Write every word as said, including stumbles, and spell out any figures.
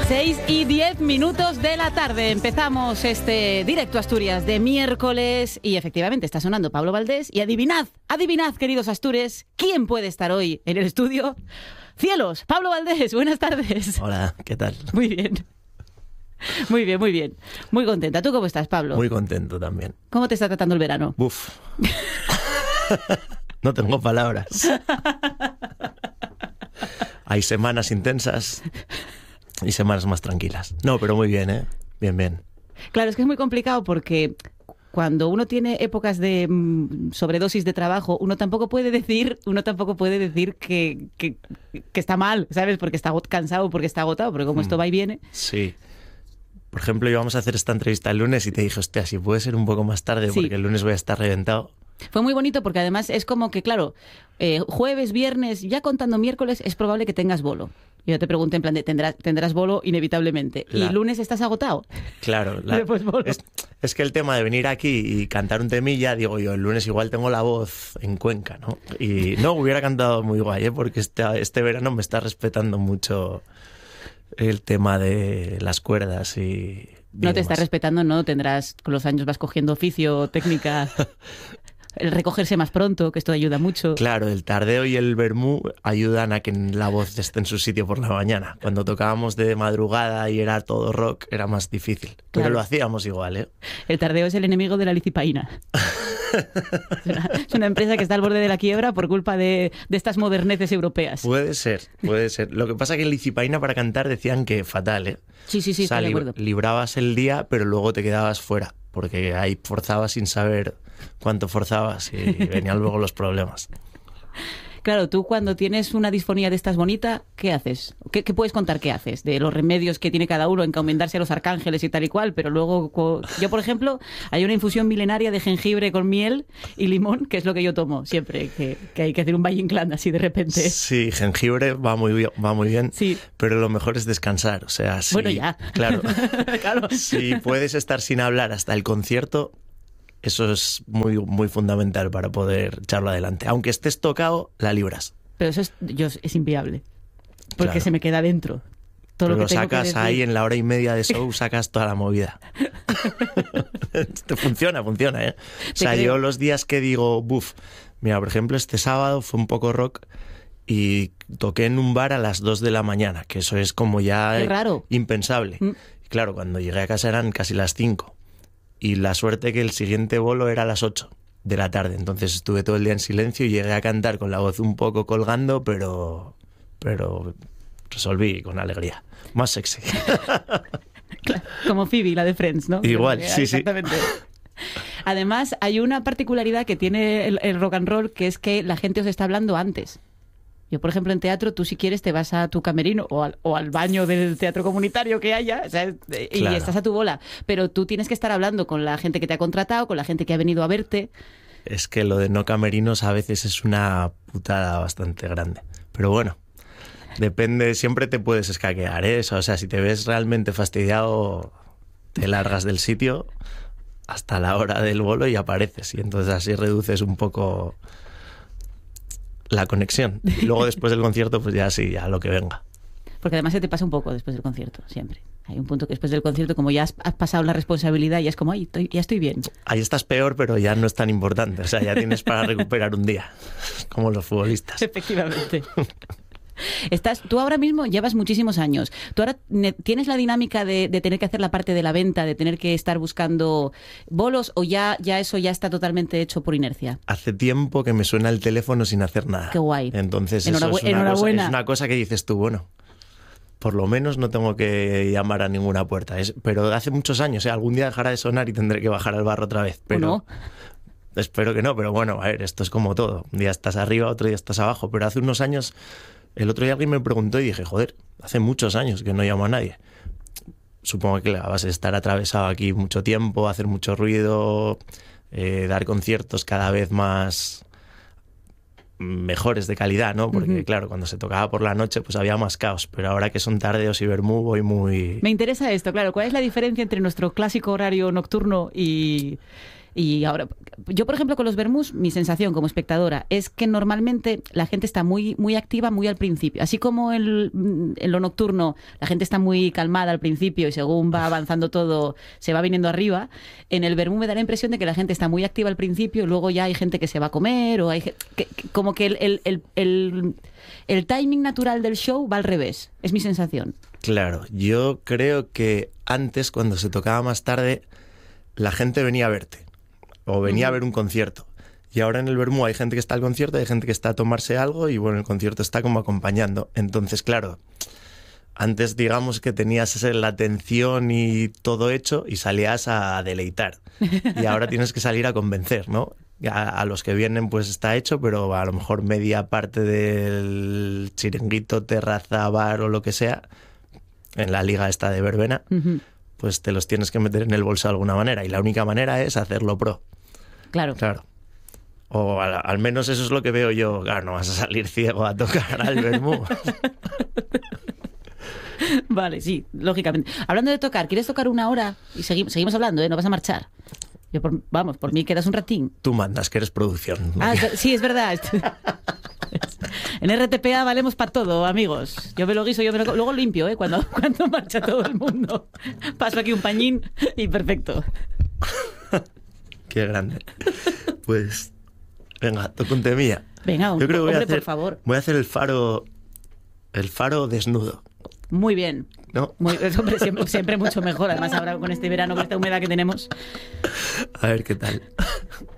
seis y diez minutos de la tarde. Empezamos este directo Asturias de miércoles y efectivamente está sonando Pablo Valdés. Y adivinad, adivinad, queridos Astures, ¿quién puede estar hoy en el estudio? ¡Cielos! Pablo Valdés, buenas tardes. Hola, ¿qué tal? Muy bien. Muy bien, muy bien. Muy contenta. ¿Tú cómo estás, Pablo? Muy contento también. ¿Cómo te está tratando el verano? Buf. No tengo palabras. Hay semanas intensas y semanas más tranquilas. No, pero muy bien, ¿eh? Bien, bien. Claro, es que es muy complicado porque cuando uno tiene épocas de mm, sobredosis de trabajo, uno tampoco puede decir, uno tampoco puede decir que, que, que está mal, ¿sabes? Porque está cansado, porque está agotado, porque como esto va y viene. Sí. Por ejemplo, íbamos a hacer esta entrevista el lunes y te dije, hostia, si puede ser un poco más tarde, Sí. porque el lunes voy a estar reventado. Fue muy bonito porque además es como que, claro, eh, jueves, viernes, ya contando miércoles, es probable que tengas bolo. Yo te pregunté en plan de, ¿tendrás, tendrás bolo inevitablemente? La... ¿Y lunes estás agotado? Claro. La... Después bolo. Es, es que el tema de venir aquí y cantar un temilla, digo yo, el lunes igual tengo la voz en Cuenca, ¿no? Y no, hubiera cantado muy guay, ¿eh? Porque este, este verano me está respetando mucho el tema de las cuerdas y... No te está respetando, ¿no? Tendrás, con los años vas cogiendo oficio, técnica... El recogerse más pronto, que esto ayuda mucho. Claro, el tardeo y el vermú ayudan a que la voz esté en su sitio por la mañana. Cuando tocábamos de madrugada y era todo rock, era más difícil. Pero Claro. lo hacíamos igual, ¿eh? El tardeo es el enemigo de la licipaína. Es una, es una empresa que está al borde de la quiebra por culpa de, de estas moderneces europeas. Puede ser, puede ser. Lo que pasa es que en Licipaína para cantar decían que fatal, ¿eh? Sí, sí, sí, O sea, estoy de lib- acuerdo. librabas el día, pero luego te quedabas fuera. Porque ahí forzabas sin saber cuánto forzabas y venían luego los problemas. Claro, tú cuando tienes una disfonía de estas bonita, ¿qué haces? ¿Qué, qué puedes contar qué haces? De los remedios que tiene cada uno, encomendarse a los arcángeles y tal y cual, pero luego... co- Yo, por ejemplo, hay una infusión milenaria de jengibre con miel y limón, que es lo que yo tomo siempre, que, que hay que hacer un Valle Inclán así de repente. Sí, jengibre va muy bien, va muy bien, Sí. pero lo mejor es descansar. O sea, sí, Bueno, ya. Claro. Claro. Si puedes estar sin hablar hasta el concierto, eso es muy, muy fundamental para poder echarlo adelante. Aunque estés tocado, la libras. Pero eso es, yo, es inviable, porque Claro. se me queda dentro. Todo Pero lo lo que tengo que sacas decir. ahí en la hora y media de show, sacas toda la movida. Esto funciona, funciona, ¿eh? O sea, creo. yo los días que digo, buf, mira, por ejemplo, este sábado fue un poco rock y toqué en un bar a las dos de la mañana, que eso es como ya Qué raro. impensable. Mm. Y claro, cuando llegué a casa eran casi las cinco. Y la suerte que el siguiente bolo era a las ocho de la tarde. Entonces estuve todo el día en silencio y llegué a cantar con la voz un poco colgando, pero, pero resolví con alegría. Más sexy. Claro, como Phoebe, la de Friends, ¿no? Igual, Eh, sí, sí. Exactamente. Además, hay una particularidad que tiene el, el rock and roll, que es que la gente os está hablando antes. Yo, por ejemplo, en teatro, tú si quieres te vas a tu camerino o al, o al baño del teatro comunitario que haya, ¿sabes? Y Claro. estás a tu bola. Pero tú tienes que estar hablando con la gente que te ha contratado, con la gente que ha venido a verte. Es que lo de no camerinos a veces es una putada bastante grande. Pero bueno, depende, siempre te puedes escaquear, ¿eh? O sea, si te ves realmente fastidiado, te largas del sitio hasta la hora del bolo y apareces. Y entonces así reduces un poco la conexión. Y luego después del concierto, pues ya sí, ya lo que venga. Porque además se te pasa un poco después del concierto, siempre. Hay un punto que después del concierto, como ya has, has pasado la responsabilidad, ya es como, ay, estoy, ya estoy bien. Ahí estás peor, pero ya no es tan importante. O sea, ya tienes para recuperar un día, como los futbolistas. Efectivamente. Estás, tú ahora mismo llevas muchísimos años. Tú ahora ne- tienes la dinámica de, de tener que hacer la parte de la venta, de tener que estar buscando bolos, o ya, ya eso ya está totalmente hecho por inercia. Hace tiempo que me suena el teléfono sin hacer nada. Qué guay. Entonces eso Enhorabu- es, una cosa, enhorabuena. es una cosa que dices tú, bueno, por lo menos no tengo que llamar a ninguna puerta. Es, pero hace muchos años, ¿eh? Algún día dejará de sonar y tendré que bajar al barro otra vez. Pero no? espero que no, pero bueno, a ver, esto es como todo. Un día estás arriba, otro día estás abajo. Pero hace unos años, el otro día alguien me preguntó y dije, joder, hace muchos años que no llamo a nadie. Supongo que la base de estar atravesado aquí mucho tiempo, hacer mucho ruido, eh, dar conciertos cada vez más mejores de calidad, ¿no? Porque, Ujú. claro, cuando se tocaba por la noche, pues había más caos. Pero ahora que son tardeos y vermú, voy muy... Me interesa esto, claro. ¿Cuál es la diferencia entre nuestro clásico horario nocturno y, Y ahora, yo por ejemplo con los vermús, mi sensación como espectadora es que normalmente la gente está muy, muy activa muy al principio. Así como en, en lo nocturno la gente está muy calmada al principio y según va avanzando todo se va viniendo arriba, en el vermú me da la impresión de que la gente está muy activa al principio y luego ya hay gente que se va a comer o hay que, que, como que el, el, el, el, el timing natural del show va al revés. Es mi sensación. Claro, yo creo que antes, cuando se tocaba más tarde, la gente venía a verte o venía uh-huh. a ver un concierto. Y ahora en el vermú hay gente que está al concierto, hay gente que está a tomarse algo y bueno, el concierto está como acompañando. Entonces, claro, antes digamos que tenías la atención y todo hecho y salías a deleitar. Y ahora tienes que salir a convencer, ¿no? A, a los que vienen pues está hecho, pero a lo mejor media parte del chiringuito, terraza, bar o lo que sea, en la liga esta de verbena, uh-huh. pues te los tienes que meter en el bolso de alguna manera. Y la única manera es hacerlo pro. Claro. Claro. O al, al menos eso es lo que veo yo. Claro, no vas a salir ciego a tocar al vermú. Vale, sí, lógicamente. Hablando de tocar, ¿quieres tocar una hora? Y segui- seguimos hablando, ¿eh? No vas a marchar. Yo por, vamos, por mí quedas un ratín. Tú mandas, que eres producción. Ah, sí, es verdad. En R T P A valemos para todo, amigos. Yo me lo guiso, yo me lo... Luego limpio, ¿eh? Cuando, cuando marcha todo el mundo. Paso aquí un pañín y perfecto. Qué grande. Pues... Venga, toca un temilla. Venga, un, Yo creo que voy hombre, a hacer, por favor. Voy a hacer el faro... El faro desnudo. Muy bien. ¿No? Muy, hombre, siempre, siempre mucho mejor. Además, ahora con este verano, con esta humedad que tenemos. A ver qué tal.